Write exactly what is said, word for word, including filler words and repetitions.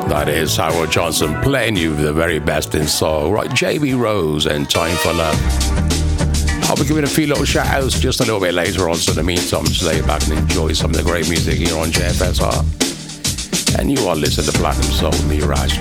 That is Howard Johnson playing you the very best in soul. Right, J B Rose and Time for Love. I'll be giving a few little shout outs just a little bit later on, so in the meantime, just lay back and enjoy some of the great music here on J F S R. And you are listening to Platinum Soul with me, Raj.